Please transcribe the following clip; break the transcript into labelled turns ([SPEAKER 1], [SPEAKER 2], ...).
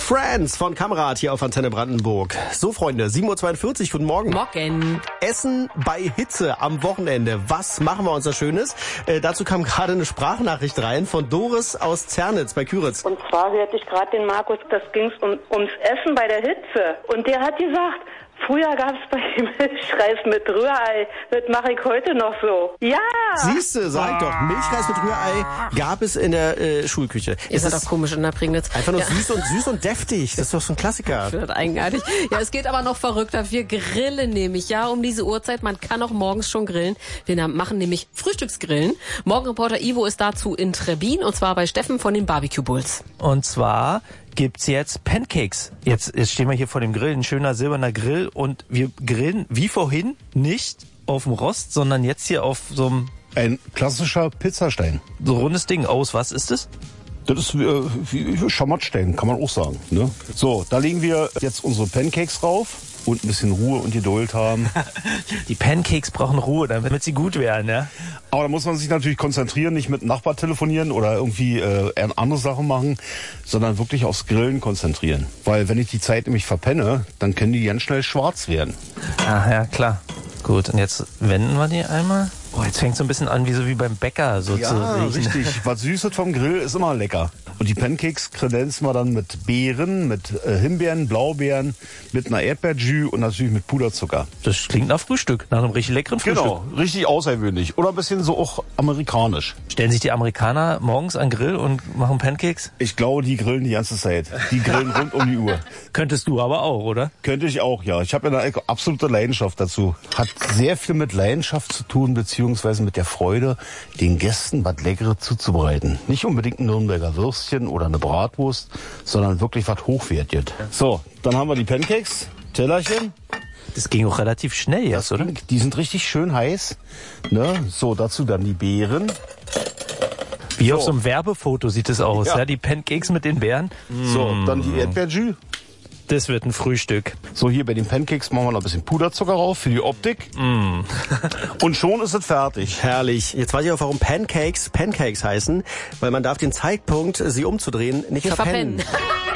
[SPEAKER 1] Friends von Kamerad hier auf Antenne Brandenburg. So, Freunde, 7.42 Uhr, guten Morgen.
[SPEAKER 2] Morgen.
[SPEAKER 1] Essen bei Hitze am Wochenende. Was machen wir uns da Schönes? Dazu kam gerade eine Sprachnachricht rein von Doris aus Zernitz bei Küritz.
[SPEAKER 3] Und zwar hörte ich gerade den Markus, das ging ums Essen bei der Hitze. Und der hat gesagt, früher gab es bei ihm Milchreis mit Rührei. Das mache ich heute noch so. Ja!
[SPEAKER 1] Siehste, sag ich doch. Milchreis mit Rührei gab es in der Schulküche.
[SPEAKER 2] Ist doch komisch in der Prignitz.
[SPEAKER 1] Einfach nur süß und deftig. Das ist doch so ein Klassiker.
[SPEAKER 2] Das ist eigenartig. Ja, es geht aber noch verrückter. Wir grillen nämlich, ja, um diese Uhrzeit. Man kann auch morgens schon grillen. Wir machen nämlich Frühstücksgrillen. Morgenreporter Ivo ist dazu in Trebbin und zwar bei Steffen von den Barbecue Bulls.
[SPEAKER 4] Und zwar gibt's jetzt Pancakes. Jetzt stehen wir hier vor dem Grill, ein schöner silberner Grill und wir grillen wie vorhin nicht auf dem Rost, sondern jetzt hier auf so einem...
[SPEAKER 5] Ein klassischer Pizzastein.
[SPEAKER 4] So rundes Ding aus. Was ist das?
[SPEAKER 5] Das ist wie Schamottstein, kann man auch sagen. Ne? So, da legen wir jetzt unsere Pancakes drauf und ein bisschen Ruhe und Geduld haben.
[SPEAKER 4] Die Pancakes brauchen Ruhe, damit sie gut werden, ja?
[SPEAKER 5] Aber da muss man sich natürlich konzentrieren, nicht mit dem Nachbar telefonieren oder irgendwie andere Sachen machen, sondern wirklich aufs Grillen konzentrieren. Weil wenn ich die Zeit nämlich verpenne, dann können die ganz schnell schwarz werden.
[SPEAKER 4] Ach ja, klar. Gut, und jetzt wenden wir die einmal. Oh, jetzt fängt es so ein bisschen an wie beim Bäcker. So
[SPEAKER 5] ja,
[SPEAKER 4] zu riechen.
[SPEAKER 5] Richtig. Was Süßes vom Grill ist immer lecker. Und die Pancakes kredenzen wir dann mit Beeren, mit Himbeeren, Blaubeeren, mit einer Erdbeerjus und natürlich mit Puderzucker.
[SPEAKER 4] Das klingt nach Frühstück, nach einem richtig leckeren Frühstück.
[SPEAKER 5] Genau, richtig außergewöhnlich. Oder ein bisschen so auch amerikanisch.
[SPEAKER 4] Stellen sich die Amerikaner morgens an den Grill und machen Pancakes?
[SPEAKER 5] Ich glaube, die grillen die ganze Zeit. Die grillen rund um die Uhr.
[SPEAKER 4] Könntest du aber auch, oder?
[SPEAKER 5] Könnte ich auch, ja. Ich habe ja eine absolute Leidenschaft dazu. Hat sehr viel mit Leidenschaft zu tun, beziehungsweise mit der Freude, den Gästen was Leckeres zuzubereiten. Nicht unbedingt ein Nürnberger Würstchen oder eine Bratwurst, sondern wirklich was Hochwertiges. So, dann haben wir die Pancakes, Tellerchen.
[SPEAKER 4] Das ging auch relativ schnell jetzt, oder?
[SPEAKER 5] Die sind richtig schön heiß. Ne? So, dazu dann die Beeren.
[SPEAKER 4] Wie auf so einem Werbefoto sieht es aus,
[SPEAKER 5] Ja.
[SPEAKER 4] ja? Die Pancakes mit den Beeren.
[SPEAKER 5] So, dann die Erdbeerjus.
[SPEAKER 4] Das wird ein Frühstück.
[SPEAKER 5] So, hier bei den Pancakes machen wir noch ein bisschen Puderzucker drauf für die Optik. Und schon ist es fertig.
[SPEAKER 1] Herrlich. Jetzt weiß ich auch, warum Pancakes heißen, weil man darf den Zeitpunkt, sie umzudrehen, nicht verpennen.